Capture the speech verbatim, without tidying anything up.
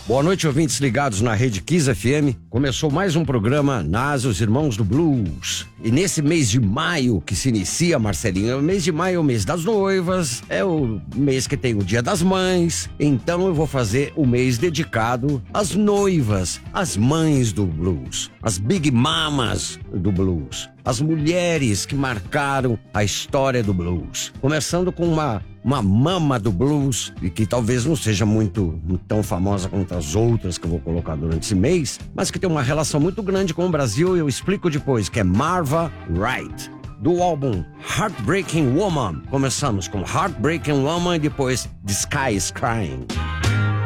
Boa noite, ouvintes ligados na Rede Kiss F M. Começou mais um programa Nas, os Irmãos do Blues. E nesse mês de maio que se inicia, Marcelinho, o mês de maio é o mês das noivas, é o mês que tem o Dia das Mães. Então eu vou fazer o mês dedicado às noivas, às mães do blues, às big mamas do blues, as mulheres que marcaram a história do blues. Começando com uma, uma mama do blues, e que talvez não seja muito tão famosa quanto as outras que eu vou colocar durante esse mês, mas que tem uma relação muito grande com o Brasil, e eu explico depois, que é Marva Wright, do álbum Heartbreaking Woman. Começamos com Heartbreaking Woman e depois The Sky is Crying.